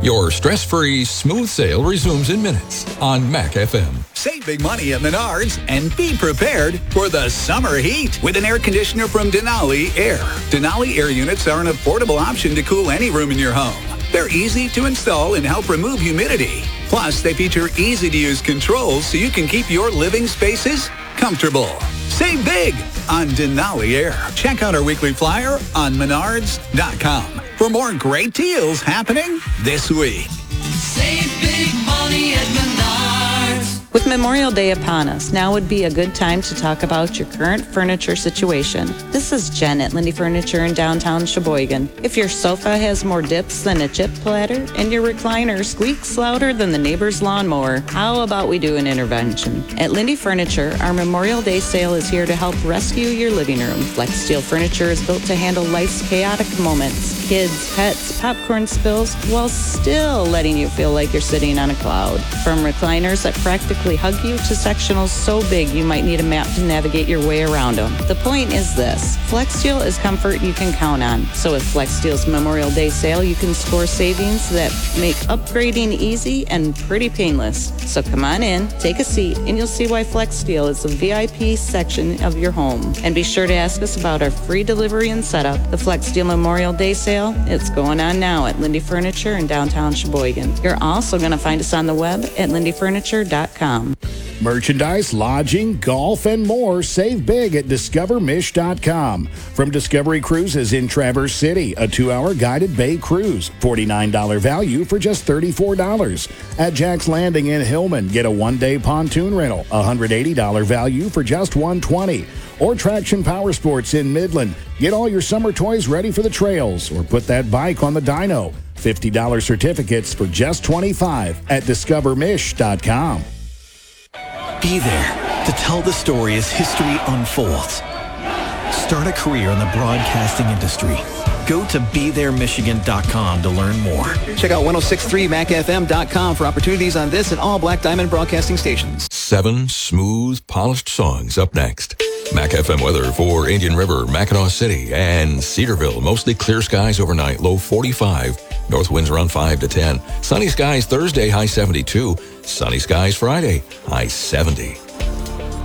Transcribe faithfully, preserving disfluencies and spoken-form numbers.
Your stress-free, smooth sale resumes in minutes on Mac F M. Save big money at Menards and be prepared for the summer heat with an air conditioner from Denali Air. Denali Air units are an affordable option to cool any room in your home. They're easy to install and help remove humidity. Plus, they feature easy-to-use controls so you can keep your living spaces comfortable. Save big on Denali Air. Check out our weekly flyer on menards dot com for more great deals happening this week. Save big money at Menards. With Memorial Day upon us, now would be a good time to talk about your current furniture situation. This is Jen at Lindy Furniture in downtown Sheboygan. If your sofa has more dips than a chip platter and your recliner squeaks louder than the neighbor's lawnmower, how about we do an intervention? At Lindy Furniture, our Memorial Day sale is here to help rescue your living room. Flex Steel furniture is built to handle life's chaotic moments, kids, pets, popcorn spills, while still letting you feel like you're sitting on a cloud. From recliners that practically hug you to sectionals so big you might need a map to navigate your way around them. The point is this: Flex Steel is comfort you can count on. So with Flex Steel's Memorial Day sale, you can score savings that make upgrading easy and pretty painless. So come on in, take a seat, and you'll see why Flex Steel is the V I P section of your home. And be sure to ask us about our free delivery and setup. The Flex Steel Memorial Day sale, it's going on now at Lindy Furniture in downtown Sheboygan. You're also going to find us on the web at lindy furniture dot com. Merchandise, lodging, golf, and more. Save big at discover mish dot com. From Discovery Cruises in Traverse City, a two-hour guided bay cruise, forty-nine dollars value for just thirty-four dollars. At Jack's Landing in Hillman, get a one-day pontoon rental, one hundred eighty dollars value for just one hundred twenty dollars. Or Traction Power Sports in Midland. Get all your summer toys ready for the trails, or put that bike on the dyno. fifty dollars certificates for just twenty-five dollars at discover mish dot com. Be there to tell the story as history unfolds. Start a career in the broadcasting industry. Go to be there michigan dot com to learn more. Check out ten sixty-three mac f m dot com for opportunities on this and all Black Diamond broadcasting stations. Seven smooth, polished songs up next. Mac F M weather for Indian River, Mackinac City, and Cedarville. Mostly clear skies overnight, low forty-five. North winds around five to ten. Sunny skies Thursday, high seventy-two. Sunny skies Friday, high seventy.